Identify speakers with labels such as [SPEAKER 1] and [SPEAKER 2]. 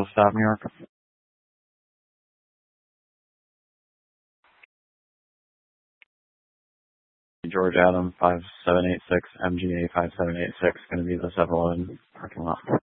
[SPEAKER 1] vehicle stop, New York. George Adam 5786, MGA 5786, going to be the 7-Eleven parking lot.